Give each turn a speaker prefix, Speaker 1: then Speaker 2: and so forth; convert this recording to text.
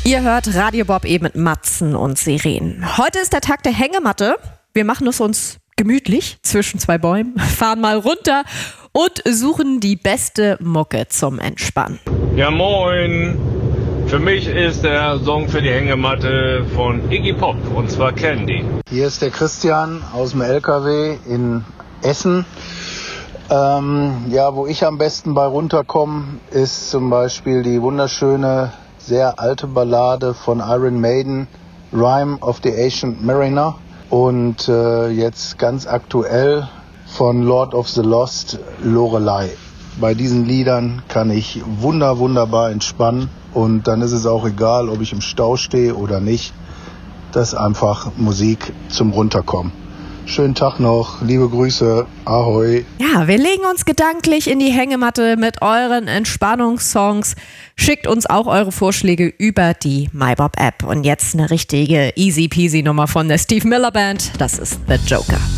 Speaker 1: Ihr hört Radio Bob eben mit Matzen und Sirenen. Heute ist der Tag der Hängematte. Wir machen es uns gemütlich zwischen zwei Bäumen, fahren mal runter und suchen die beste Mucke zum Entspannen.
Speaker 2: Ja, moin. Für mich ist der Song für die Hängematte von Iggy Pop, und zwar Candy.
Speaker 3: Hier ist der Christian aus dem LKW in Essen. Wo ich am besten bei runterkomme, ist zum Beispiel die wunderschöne, sehr alte Ballade von Iron Maiden, Rime of the Ancient Mariner. Und jetzt ganz aktuell von Lord of the Lost, Lorelei. Bei diesen Liedern kann ich wunderbar entspannen. Und dann ist es auch egal, ob ich im Stau stehe oder nicht. Das ist einfach Musik zum Runterkommen. Schönen Tag noch, liebe Grüße, ahoi.
Speaker 1: Ja, wir legen uns gedanklich in die Hängematte mit euren Entspannungssongs. Schickt uns auch eure Vorschläge über die MyBob App. Und jetzt eine richtige easy peasy Nummer von der Steve Miller Band. Das ist The Joker.